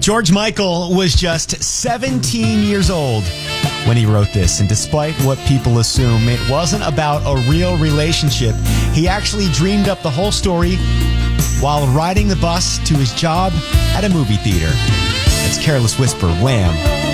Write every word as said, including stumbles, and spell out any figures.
George Michael was just seventeen years old when he wrote this, and despite what people assume, it wasn't about a real relationship. He actually dreamed up the whole story while riding the bus to his job at a movie theater. It's Careless Whisper, Wham!